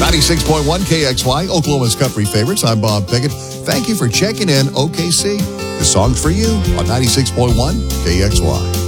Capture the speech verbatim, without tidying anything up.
ninety-six point one K X Y, Oklahoma's Country Favorites. I'm Bob Pickett. Thank you for checking in, O K C. The song's for you on ninety-six point one K X Y.